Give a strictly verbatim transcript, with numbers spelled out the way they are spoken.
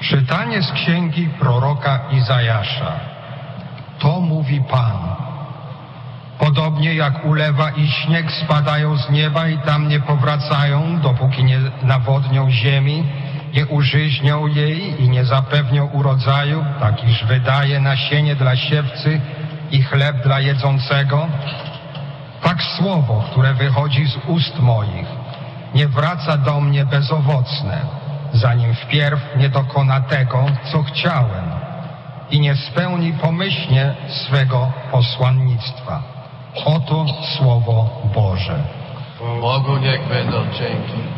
Czytanie z księgi proroka Izajasza. To mówi Pan. Podobnie jak ulewa i śnieg spadają z nieba i tam nie powracają, dopóki nie nawodnią ziemi, nie użyźnią jej i nie zapewnią urodzaju, tak iż wydaje nasienie dla siewcy i chleb dla jedzącego, tak słowo, które wychodzi z ust moich, nie wraca do mnie bezowocne, zanim wpierw nie dokona tego, co chciałem i nie spełni pomyślnie swego posłannictwa. Oto Słowo Boże. Bogu niech będą dzięki.